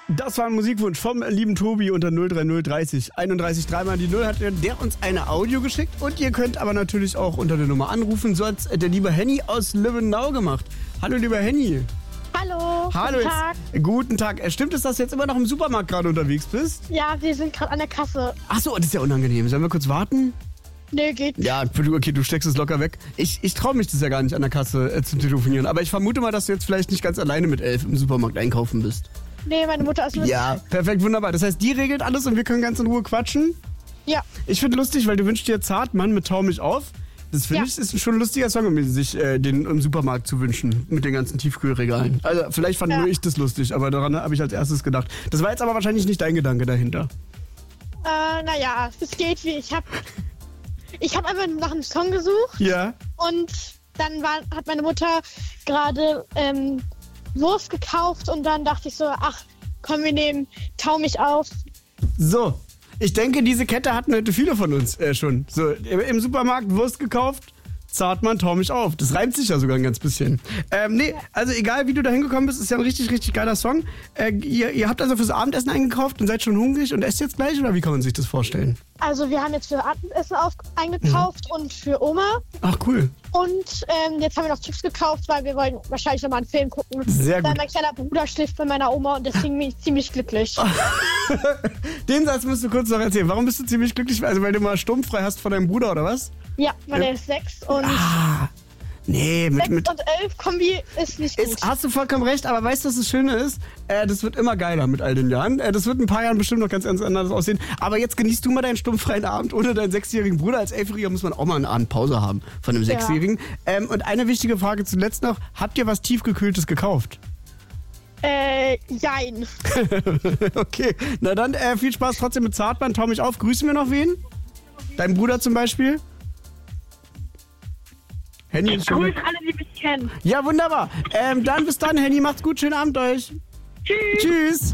Das war ein Musikwunsch vom lieben Tobi unter 03030 31 dreimal die 0 hat der uns eine Audio geschickt und ihr könnt aber natürlich auch unter der Nummer anrufen. So hat der liebe Henny aus Löwenau gemacht. Hallo lieber Henny. Hallo, Hallo, guten Tag. Guten Tag. Stimmt es, dass du jetzt immer noch im Supermarkt gerade unterwegs bist? Ja, wir sind gerade an der Kasse. Achso, das ist ja unangenehm. Sollen wir kurz warten? Nee, geht nicht. Ja, okay, du steckst es locker weg. Ich traue mich das ja gar nicht an der Kasse zu telefonieren. Aber ich vermute mal, dass du jetzt vielleicht nicht ganz alleine mit 11 im Supermarkt einkaufen bist. Nee, meine Mutter ist mit. Ja, perfekt, wunderbar. Das heißt, die regelt alles und wir können ganz in Ruhe quatschen? Ja. Ich finde lustig, weil du wünschst dir Zartmann mit Tau mich auf. Das finde ich ist schon ein lustiger Song, um sich den im Supermarkt zu wünschen. Mit den ganzen Tiefkühlregalen. Also vielleicht fand nur ich das lustig, aber daran habe ich als erstes gedacht. Das war jetzt aber wahrscheinlich nicht dein Gedanke dahinter. Naja, es geht wie ich hab einfach nach einem Song gesucht. Ja. Und dann hat meine Mutter gerade Wurst gekauft und dann dachte ich so, ach, komm, wir nehmen Tau mich auf. So, ich denke, diese Kette hatten heute viele von uns schon. So, im Supermarkt Wurst gekauft, Zartmann, Tau mich auf. Das reimt sich ja sogar ein ganz bisschen. Also egal wie du da hingekommen bist, ist ja ein richtig, richtig geiler Song. Ihr habt also fürs Abendessen eingekauft und seid schon hungrig und esst jetzt gleich, oder wie kann man sich das vorstellen? Also wir haben jetzt für Abendessen eingekauft und für Oma. Ach, cool. Und jetzt haben wir noch Chips gekauft, weil wir wollen wahrscheinlich nochmal einen Film gucken. Sehr gut. Weil mein kleiner Bruder schläft bei meiner Oma und deswegen bin ich ziemlich glücklich. Den Satz musst du kurz noch erzählen. Warum bist du ziemlich glücklich? Also weil du mal sturmfrei hast von deinem Bruder, oder was? Ja, weil er ist 6 und... Nee, 6 und 11 Kombi ist nicht gut. Hast du vollkommen recht, aber weißt du, was das Schöne ist? Das wird immer geiler mit all den Jahren. Das wird in ein paar Jahren bestimmt noch ganz anders aussehen. Aber jetzt genießt du mal deinen sturmfreien Abend ohne deinen 6-jährigen Bruder. Als 11-Jähriger muss man auch mal eine Abendpause haben von einem 6-jährigen. Und eine wichtige Frage zuletzt noch. Habt ihr was Tiefgekühltes gekauft? Jein. Okay, na dann viel Spaß trotzdem mit Zartmann. Tau mich auf. Grüßen wir noch wen? Dein Bruder zum Beispiel? Henny ist schon... Grüß alle, die mich kennen. Ja, wunderbar. Dann bis dann, Henny. Macht's gut. Schönen Abend euch. Tschüss. Tschüss.